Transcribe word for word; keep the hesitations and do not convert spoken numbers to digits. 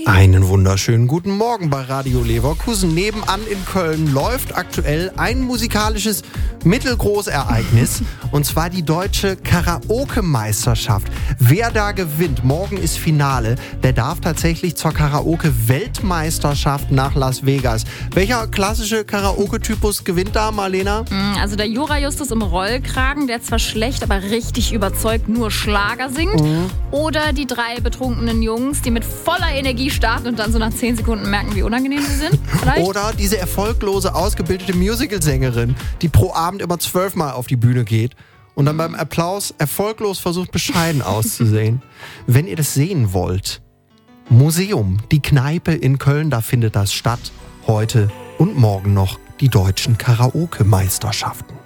Einen wunderschönen guten Morgen bei Radio Leverkusen. Nebenan in Köln läuft aktuell ein musikalisches Mittelgroßereignis und zwar die deutsche Karaoke-Meisterschaft. Wer da gewinnt, morgen ist Finale, der darf tatsächlich zur Karaoke-Weltmeisterschaft nach Las Vegas. Welcher klassische Karaoke-Typus gewinnt da, Marlena? Also der Jura Justus im Rollkragen, der zwar schlecht, aber richtig überzeugt nur Schlager singt. Mhm. Oder die drei betrunkenen Jungs, die mit voller Energie starten und dann so nach zehn Sekunden merken, wie unangenehm sie sind. Vielleicht? Oder diese erfolglose, ausgebildete Musicalsängerin, die pro Abend immer zwölfmal auf die Bühne geht und dann beim Applaus erfolglos versucht, bescheiden auszusehen. Wenn ihr das sehen wollt, Museum, die Kneipe in Köln, da findet das statt. Heute und morgen noch die deutschen Karaoke-Meisterschaften.